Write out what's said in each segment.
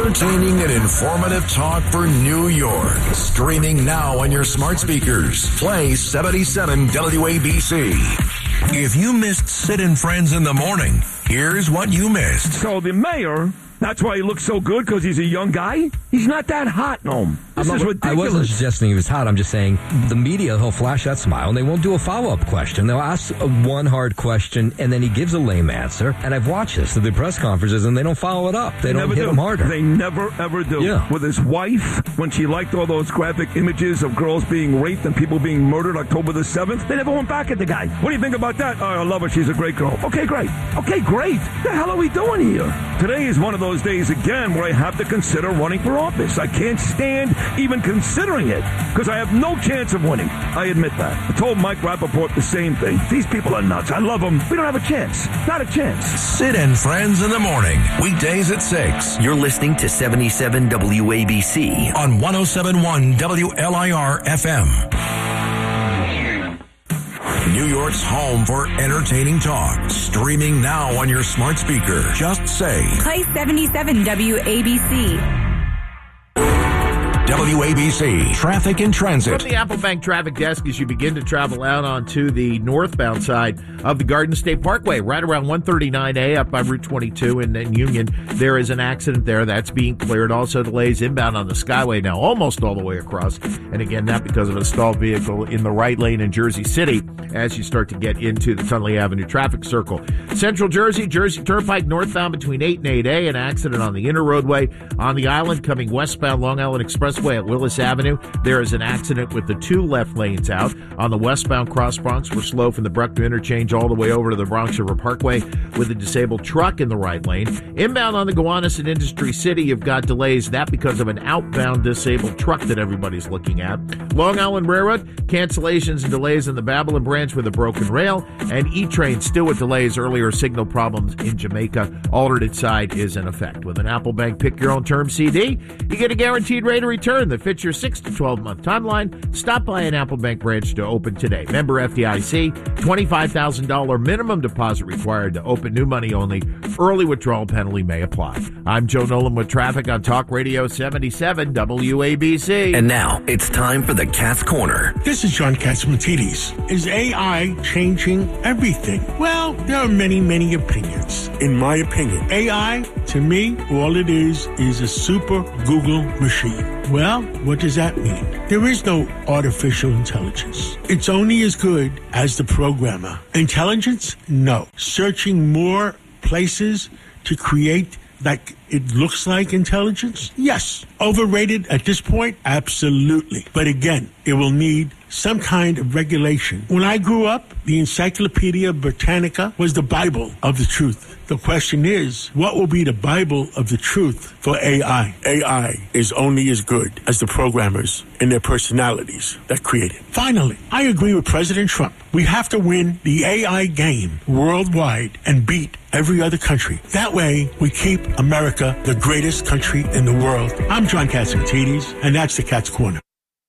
Entertaining and informative talk for New York. Streaming now on your smart speakers. Play 77 WABC. If you missed Sid and Friends in the Morning, here's what you missed. So the mayor, that's why he looks so good, because he's a young guy? He's not that hot, Noam. This is ridiculous. I wasn't suggesting he was hot. I'm just saying the media, he'll flash that smile, and they won't do a follow-up question. They'll ask one hard question, and then he gives a lame answer. And I've watched this at the press conferences, and they don't follow it up. They don't hit him harder. They never, ever do. Yeah. With his wife, when she liked all those graphic images of girls being raped and people being murdered October the 7th, they never went back at the guy. What do you think about that? Oh, I love her. She's a great girl. Okay, great. Okay, great. What the hell are we doing here? Today is one of those days, again, where I have to consider running for office. I can't stand even considering it, because I have no chance of winning. I admit that. I told Mike Rappaport the same thing. These people are nuts. I love them. We don't have a chance. Not a chance. Sid and Friends in the Morning. Weekdays at 6. You're listening to 77 WABC On 107.1 WLIR FM. New York's home for entertaining talk. Streaming now on your smart speaker. Just say Play 77 WABC. WABC Traffic and Transit. From the Apple Bank Traffic Desk, as you begin to travel out onto the northbound side of the Garden State Parkway, right around 139A up by Route 22 in Union, there is an accident there that's being cleared. Also delays inbound on the Skyway now, almost all the way across. And again, that because of a stalled vehicle in the right lane in Jersey City as you start to get into the Tunley Avenue traffic circle. Central Jersey, Jersey Turnpike northbound between 8 and 8A, an accident on the inner roadway. On the island coming westbound Long Island Expressway at Willis Avenue, there is an accident with the two left lanes out. On the westbound Cross Bronx, we're slow from the Bruckner interchange all the way over to the Bronx River Parkway with a disabled truck in the right lane. Inbound on the Gowanus and Industry City, you've got delays, that because of an outbound disabled truck that everybody's looking at. Long Island Railroad, cancellations and delays in the Babylon branch with a broken rail, and E-Train still with delays, earlier signal problems in Jamaica. Alternate side is in effect. With an Apple Bank Pick Your Own Term CD, you get a guaranteed rate of return that fits your 6 to 12 month timeline. Stop by an Apple Bank branch to open today. Member FDIC, $25,000 minimum deposit required to open, new money only. Early withdrawal penalty may apply. I'm Joe Nolan with traffic on Talk Radio 77 WABC. And now it's time for the Cat's Corner. This is John Catsimatidis. Is AI changing everything? Well, there are many, many opinions. In my opinion, AI, to me, all it is a super Google machine. Well, what does that mean? There is no artificial intelligence. It's only as good as the programmer. Intelligence? No. Searching more places to create like it looks like intelligence? Yes. Overrated at this point? Absolutely. But again, it will need some kind of regulation. When I grew up, the Encyclopedia Britannica was the Bible of the truth. The question is, what will be the Bible of the truth for AI? AI is only as good as the programmers and their personalities that create it. Finally, I agree with President Trump. We have to win the AI game worldwide and beat every other country. That way, we keep America the greatest country in the world. I'm John Catsimatidis, and that's the Cat's Corner.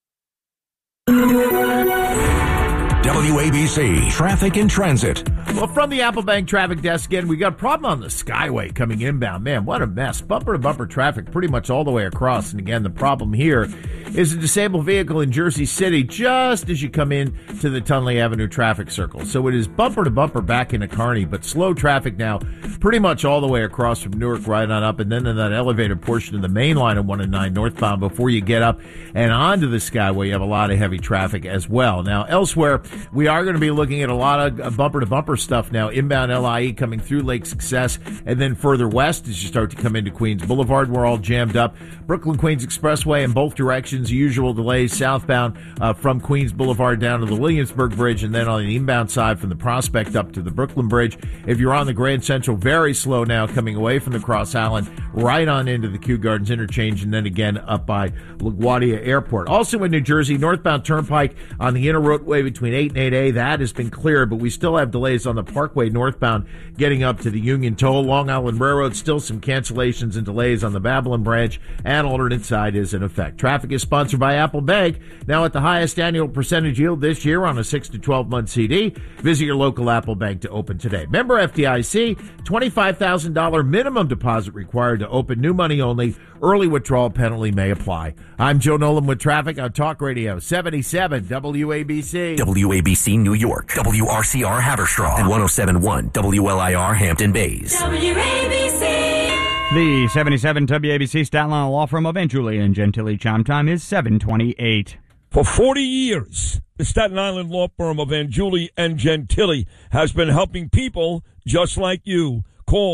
WABC Traffic and Transit. Well, from the Apple Bank Traffic Desk again, we got a problem on the Skyway coming inbound. Man, what a mess. Bumper-to-bumper traffic pretty much all the way across. And again, the problem here is a disabled vehicle in Jersey City just as you come in to the Tunley Avenue traffic circle. So it is bumper-to-bumper back into Kearny, but slow traffic now pretty much all the way across from Newark right on up, and then in that elevated portion of the main line of 1 and 9 northbound before you get up and onto the Skyway, you have a lot of heavy traffic as well. Now, elsewhere, we are going to be looking at a lot of bumper-to-bumper stuff now. Inbound LIE coming through Lake Success, and then further west as you start to come into Queens Boulevard, we're all jammed up. Brooklyn-Queens Expressway in both directions, usual delays southbound from Queens Boulevard down to the Williamsburg Bridge, and then on the inbound side from the Prospect up to the Brooklyn Bridge. If you're on the Grand Central, very slow now coming away from the Cross Island, right on into the Kew Gardens interchange, and then again up by LaGuardia Airport. Also in New Jersey, northbound Turnpike on the inner roadway between 8 and 8A, that has been cleared, but we still have delays on the Parkway northbound getting up to the Union Toll. Long Island Railroad, still some cancellations and delays on the Babylon branch, and alternate side is in effect. Traffic is sponsored by Apple Bank. Now at the highest annual percentage yield this year on a 6 to 12-month CD. Visit your local Apple Bank to open today. Member FDIC, $25,000 minimum deposit required to open. New money only. Early withdrawal penalty may apply. I'm Joe Nolan with traffic on Talk Radio 77 WABC. WABC New York, WRCR Haverstraw, and 107.1 WLIR Hampton Bays. WABC. The 77 WABC Staten Island law firm of Julie and Gentili. Chime time is 7:28. For 40 years, the Staten Island law firm of Angiuli and Gentili has been helping people just like you. Call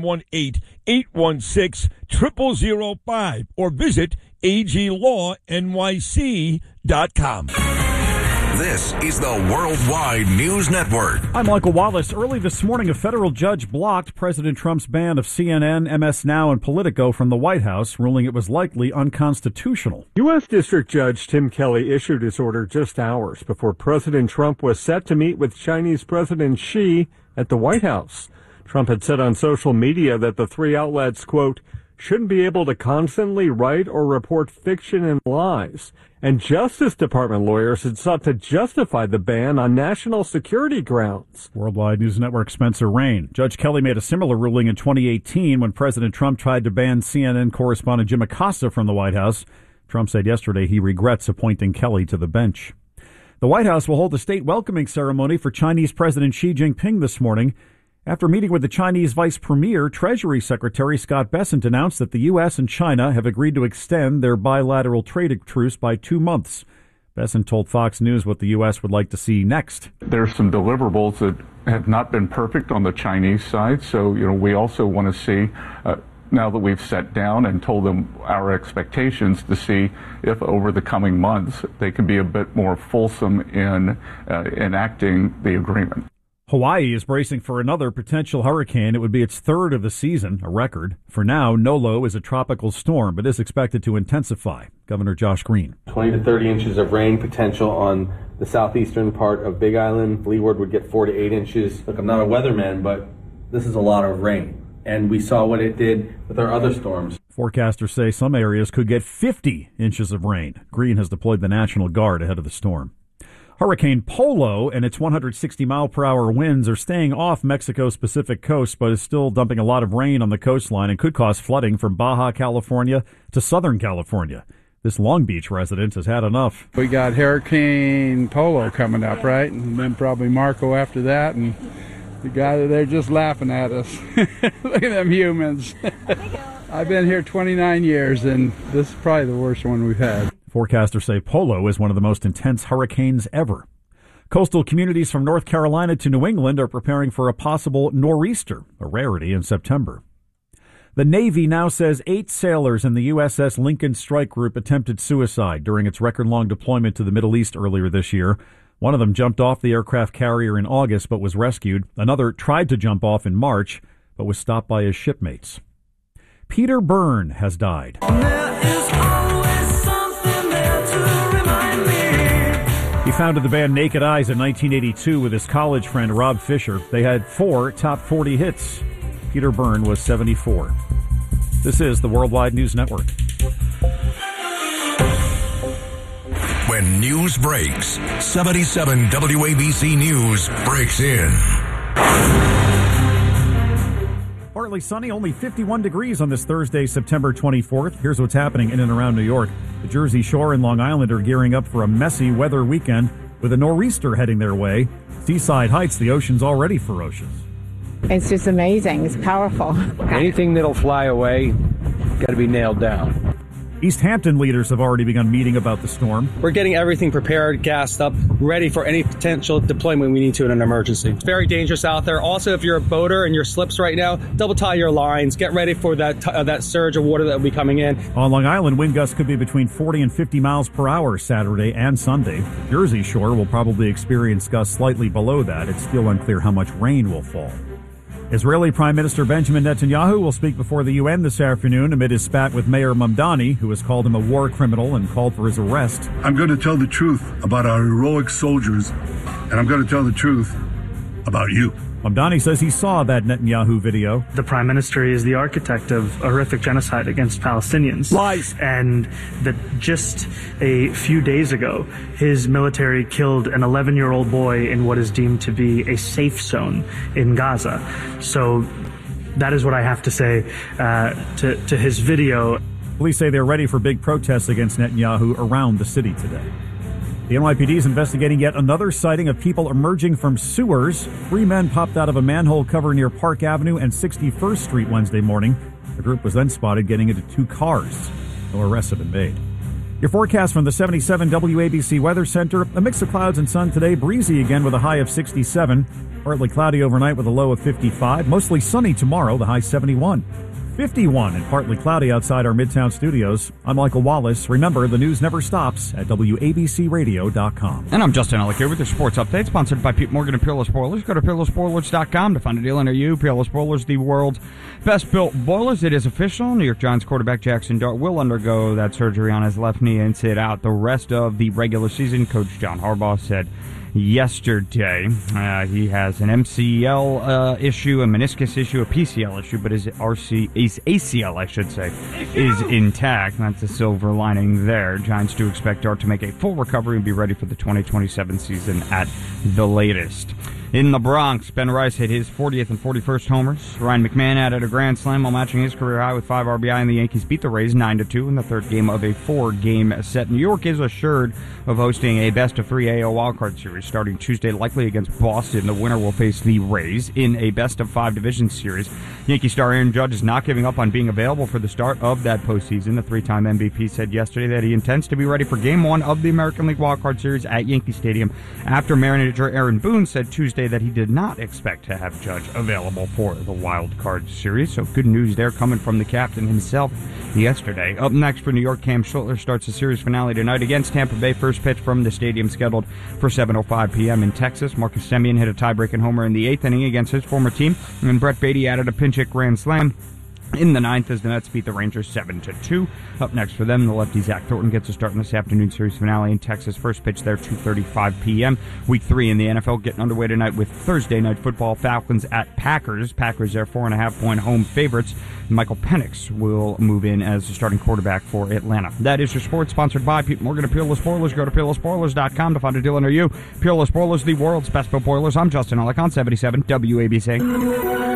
718-816-0005 or visit aglawnyc.com. This is the Worldwide News Network. I'm Michael Wallace. Early this morning, a federal judge blocked President Trump's ban of CNN, MS Now, and Politico from the White House, ruling it was likely unconstitutional. U.S. District Judge Tim Kelly issued his order just hours before President Trump was set to meet with Chinese President Xi at the White House. Trump had said on social media that the three outlets, quote, shouldn't be able to constantly write or report fiction and lies. And Justice Department lawyers had sought to justify the ban on national security grounds. Worldwide News Network Spencer Rain. Judge Kelly made a similar ruling in 2018 when President Trump tried to ban CNN correspondent Jim Acosta from the White House. Trump said yesterday he regrets appointing Kelly to the bench. The White House will hold a state welcoming ceremony for Chinese President Xi Jinping this morning. After meeting with the Chinese Vice Premier, Treasury Secretary Scott Bessent announced that the U.S. and China have agreed to extend their bilateral trade truce by 2 months. Bessent told Fox News what the U.S. would like to see next. There's some deliverables that have not been perfect on the Chinese side, so we also want to see, now that we've sat down and told them our expectations, to see if over the coming months they can be a bit more fulsome in enacting the agreement. Hawaii is bracing for another potential hurricane. It would be its third of the season, a record. For now, Nolo is a tropical storm, but is expected to intensify. Governor Josh Green. 20 to 30 inches of rain potential on the southeastern part of Big Island. Leeward would get 4 to 8 inches. Look, I'm not a weatherman, but this is a lot of rain. And we saw what it did with our other storms. Forecasters say some areas could get 50 inches of rain. Green has deployed the National Guard ahead of the storm. Hurricane Polo and its 160-mile-per-hour winds are staying off Mexico's Pacific coast, but is still dumping a lot of rain on the coastline and could cause flooding from Baja California to Southern California. This Long Beach resident has had enough. We got Hurricane Polo coming up, right? And then probably Marco after that, and the guy they're just laughing at us. Look at them humans. I've been here 29 years, and this is probably the worst one we've had. Forecasters say Polo is one of the most intense hurricanes ever. Coastal communities from North Carolina to New England are preparing for a possible nor'easter, a rarity in September. The Navy now says 8 sailors in the USS Lincoln Strike Group attempted suicide during its record-long deployment to the Middle East earlier this year. One of them jumped off the aircraft carrier in August but was rescued. Another tried to jump off in March but was stopped by his shipmates. Peter Byrne has died. He founded the band Naked Eyes in 1982 with his college friend Rob Fisher. They had 4 top 40 hits. Peter Byrne was 74. This is the Worldwide News Network. When news breaks, 77 WABC News breaks in. Partly sunny, only 51 degrees on this Thursday, September 24th. Here's what's happening in and around New York. The Jersey Shore and Long Island are gearing up for a messy weather weekend with a nor'easter heading their way. Seaside Heights, the ocean's already ferocious. It's just amazing. It's powerful. Anything that'll fly away, got to be nailed down. East Hampton leaders have already begun meeting about the storm. We're getting everything prepared, gassed up, ready for any potential deployment we need to in an emergency. It's very dangerous out there. Also, if you're a boater and you're slips right now, double tie your lines. Get ready for that surge of water that will be coming in. On Long Island, wind gusts could be between 40 and 50 miles per hour Saturday and Sunday. The Jersey Shore will probably experience gusts slightly below that. It's still unclear how much rain will fall. Israeli Prime Minister Benjamin Netanyahu will speak before the UN this afternoon amid his spat with Mayor Mamdani, who has called him a war criminal and called for his arrest. I'm going to tell the truth about our heroic soldiers, and I'm going to tell the truth about you. Mamdani says he saw that Netanyahu video. The prime minister is the architect of a horrific genocide against Palestinians. Lies. And that just a few days ago, his military killed an 11-year-old boy in what is deemed to be a safe zone in Gaza. So that is what I have to say to his video. Police say they're ready for big protests against Netanyahu around the city today. The NYPD is investigating yet another sighting of people emerging from sewers. 3 men popped out of a manhole cover near Park Avenue and 61st Street Wednesday morning. The group was then spotted getting into 2 cars. No arrests have been made. Your forecast from the 77 WABC Weather Center. A mix of clouds and sun today. Breezy again with a high of 67. Partly cloudy overnight with a low of 55. Mostly sunny tomorrow, the high 71. 51 and partly cloudy outside our Midtown studios. I'm Michael Wallace. Remember, the news never stops at WABCRadio.com. And I'm Justin Ellick here with your sports update, sponsored by Pete Morgan and Peerless Boilers. Go to PeerlessBoilers.com to find a deal near you. Peerless Boilers, the world's best-built boilers. It is official. New York Giants quarterback Jackson Dart will undergo that surgery on his left knee and sit out the rest of the regular season. Coach John Harbaugh said yesterday he has an MCL issue, a meniscus issue, a PCL issue, but his ACL, I should say, is intact. That's the silver lining there. Giants do expect Dart to make a full recovery and be ready for the 2027 season at the latest. In the Bronx, Ben Rice hit his 40th and 41st homers. Ryan McMahon added a grand slam while matching his career high with 5 RBI, and the Yankees beat the Rays 9-2 in the third game of a 4-game set. New York is assured of hosting a best-of-3 AL wildcard series starting Tuesday, likely against Boston. The winner will face the Rays in a best-of-5 division series. Yankee star Aaron Judge is not giving up on being available for the start of that postseason. The 3-time MVP said yesterday that he intends to be ready for Game 1 of the American League wildcard series at Yankee Stadium after manager Aaron Boone said Tuesday that he did not expect to have Judge available for the wild card series. So good news there coming from the captain himself yesterday. Up next for New York, Cam Schlittler starts the series finale tonight against Tampa Bay. First pitch from the stadium scheduled for 7:05 p.m. in Texas. Marcus Semien hit a tie-breaking homer in the 8th inning against his former team, and Brett Beatty added a pinch-hit grand slam in the 9th as the Mets beat the Rangers 7-2. Up next for them, the lefty Zach Thornton gets a start in this afternoon series finale in Texas. First pitch there, 2:35 p.m. Week 3 in the NFL getting underway tonight with Thursday Night Football. Falcons at Packers. Packers are 4.5-point home favorites. Michael Penix will move in as the starting quarterback for Atlanta. That is your sports, sponsored by Pete Morgan and Peerless Boilers. Go to PeerlessBoilers.com to find a deal near you. Peerless Boilers, the world's best-built boilers. I'm Justin Ellick on 77 WABC.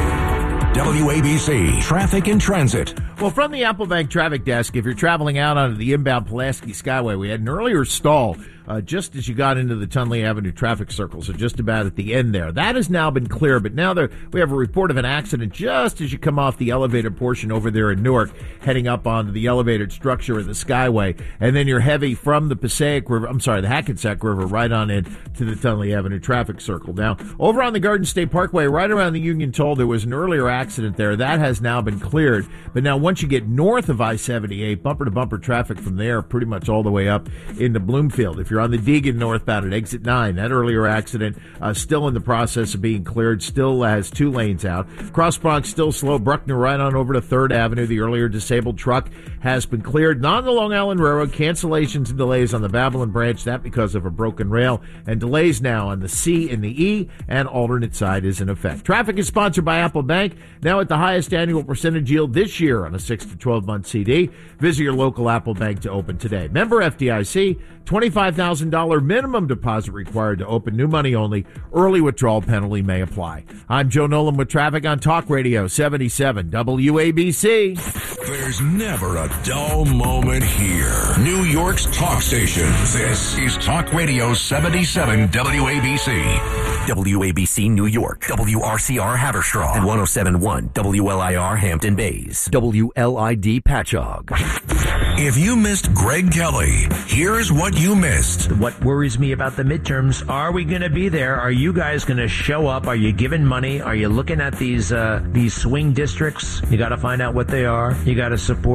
WABC Traffic and Transit. Well, from the Applebank Traffic Desk, if you're traveling out onto the inbound Pulaski Skyway, we had an earlier stall just as you got into the Tunley Avenue traffic circle, so just about at the end there. That has now been cleared, but now we have a report of an accident just as you come off the elevated portion over there in Newark, heading up onto the elevated structure of the Skyway, and then you're heavy from the the Hackensack River right on in to the Tunley Avenue traffic circle. Now, over on the Garden State Parkway, right around the Union Toll, there was an earlier accident there. That has now been cleared, but now once you get north of I-78, bumper-to-bumper traffic from there pretty much all the way up into Bloomfield. If you're on the Deegan northbound at exit 9, that earlier accident still in the process of being cleared, still has 2 lanes out. Cross Bronx still slow. Bruckner right on over to 3rd Avenue. The earlier disabled truck has been cleared. Not on the Long Island Railroad. Cancellations and delays on the Babylon branch, that because of a broken rail, and delays now on the C and the E, and alternate side is in effect. Traffic is sponsored by Apple Bank, now at the highest annual percentage yield this year on a 6 to 12-month CD. Visit your local Apple Bank to open today. Member FDIC, $25,000 minimum deposit required to open. New money only. Early withdrawal penalty may apply. I'm Joe Nolan with traffic on Talk Radio 77 WABC. There's never a dull moment here. New York's talk station. This is Talk Radio 77 WABC. WABC New York, WRCR Haverstraw, and 107.1 WLIR Hampton Bays, WLID Patchogue. If you missed Greg Kelly, here's what you missed. What worries me about the midterms, are we going to be there? Are you guys going to show up? Are you giving money? Are you looking at these swing districts? You got to find out what they are. You got to support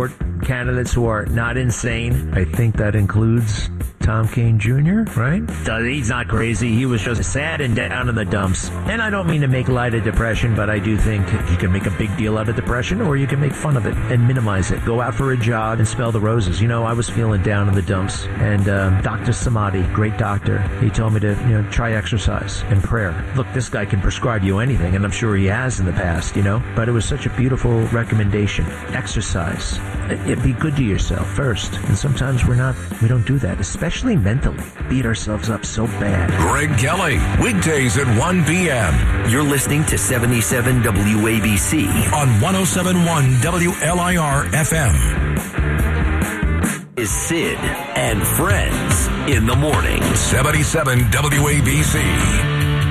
candidates who are not insane. I think that includes Tom Kean Jr., right? He's not crazy. He was just sad and down in the dumps. And I don't mean to make light of depression, but I do think you can make a big deal out of depression, or you can make fun of it and minimize it. Go out for a jog and smell the roses. You know, I was feeling down in the dumps, and Dr. Samadi, great doctor, he told me to, try exercise and prayer. Look, this guy can prescribe you anything, and I'm sure he has in the past, but it was such a beautiful recommendation. Exercise. Be good to yourself first. And sometimes we don't do that, especially mentally. Beat ourselves up so bad. Greg Kelly, weekdays at 1 p.m. You're listening to 77 WABC on 107.1 WLIR FM. Is Sid and Friends in the morning. 77 WABC.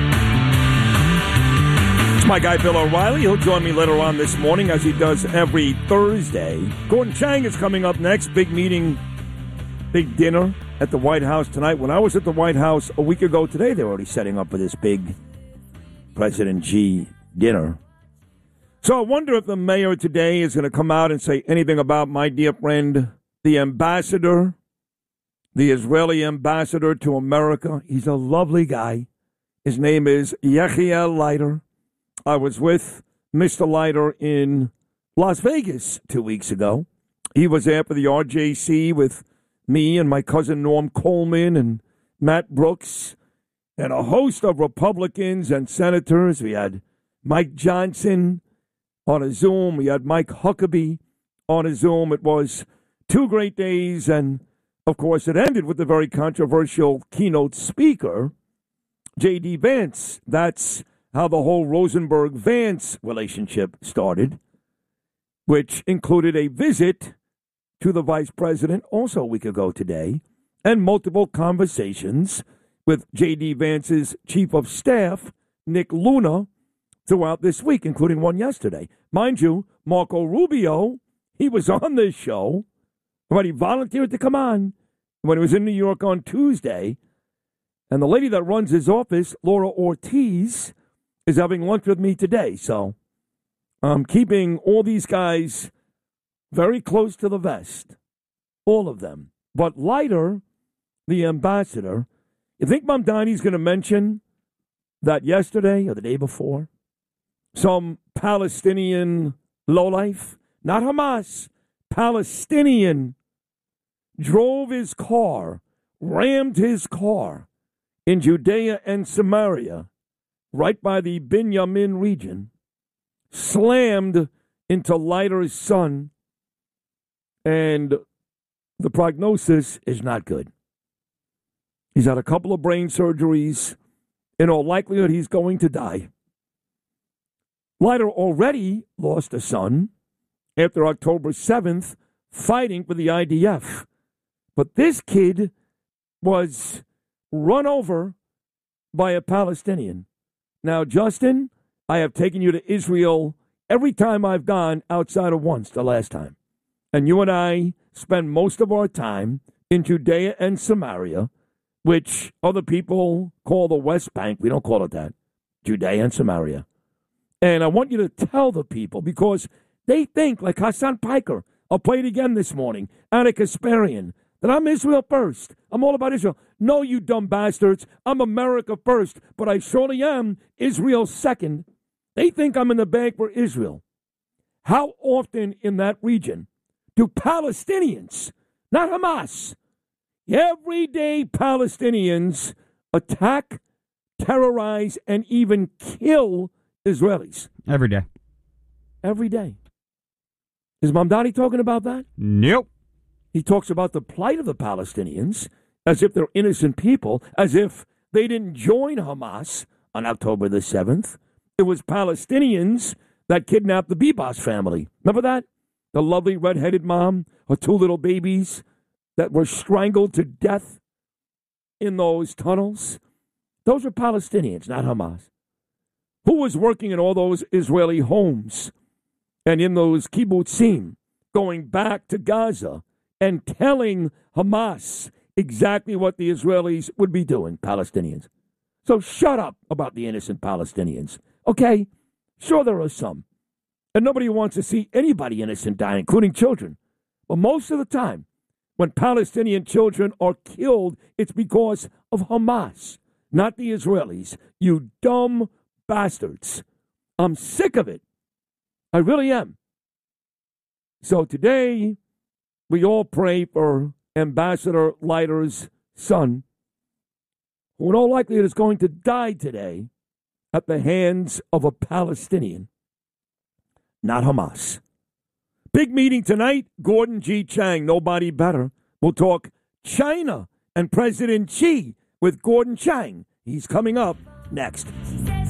It's my guy, Bill O'Reilly. He'll join me later on this morning, as he does every Thursday. Gordon Chang is coming up next. Big meeting, big dinner at the White House tonight. When I was at the White House a week ago today, they were already setting up for this big President Xi dinner. So I wonder if the mayor today is going to come out and say anything about my dear friend, the ambassador, the Israeli ambassador to America. He's a lovely guy. His name is Yechiel Leiter. I was with Mr. Leiter in Las Vegas 2 weeks ago. He was there for the RJC with me and my cousin Norm Coleman and Matt Brooks and a host of Republicans and senators. We had Mike Johnson on a Zoom. We had Mike Huckabee on a Zoom. It was 2 great days, and, of course, it ended with the very controversial keynote speaker, J.D. Vance. That's how the whole Rosenberg-Vance relationship started, which included a visit to the vice president also a week ago today, and multiple conversations with J.D. Vance's chief of staff, Nick Luna, throughout this week, including one yesterday. Mind you, Marco Rubio, he was on this show, but he volunteered to come on when he was in New York on Tuesday, and the lady that runs his office, Laura Ortiz, is having lunch with me today. So I'm keeping all these guys very close to the vest, all of them. But Leiter, the ambassador, you think Mamdani's going to mention that yesterday or the day before, some Palestinian lowlife, not Hamas, Palestinian, drove his car, rammed his car in Judea and Samaria, right by the Binyamin region, slammed into Leiter's son, and the prognosis is not good. He's had a couple of brain surgeries. In all likelihood, he's going to die. Leiter already lost a son after October 7th, fighting for the IDF. But this kid was run over by a Palestinian. Now, Justin, I have taken you to Israel every time I've gone outside of once, the last time. And you and I spend most of our time in Judea and Samaria, which other people call the West Bank. We don't call it that. Judea and Samaria. And I want you to tell the people, because they think, like Hassan Piker, I'll play it again this morning, Anna Kasparian, that I'm Israel first. I'm all about Israel. No, you dumb bastards. I'm America first, but I surely am Israel second. They think I'm in the bag for Israel. How often in that region do Palestinians, not Hamas, everyday Palestinians attack, terrorize, and even kill Israelis? Every day. Every day. Is Mamdani talking about that? Nope. He talks about the plight of the Palestinians as if they're innocent people, as if they didn't join Hamas on October the 7th. It was Palestinians that kidnapped the Bibas family. Remember that? The lovely red-headed mom, her 2 little babies that were strangled to death in those tunnels. Those were Palestinians, not Hamas. Who was working in all those Israeli homes and in those kibbutzim, going back to Gaza and telling Hamas exactly what the Israelis would be doing, Palestinians? So shut up about the innocent Palestinians, okay? Sure, there are some. And nobody wants to see anybody innocent die, including children. But most of the time, when Palestinian children are killed, it's because of Hamas, not the Israelis. You dumb bastards. I'm sick of it. I really am. So today, we all pray for Ambassador Leiter's son, who in all likelihood is going to die today at the hands of a Palestinian, not Hamas. Big meeting tonight, Gordon G. Chang, nobody better. We'll talk China and President Xi with Gordon Chang. He's coming up next.